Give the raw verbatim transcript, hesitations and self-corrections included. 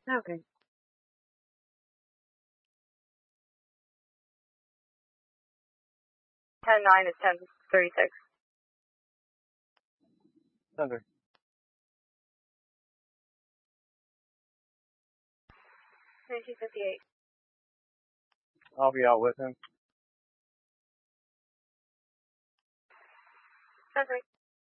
Okay. ten nine is ten thirty-six. Thunder. nineteen fifty-eight. I'll be out with him. That's right.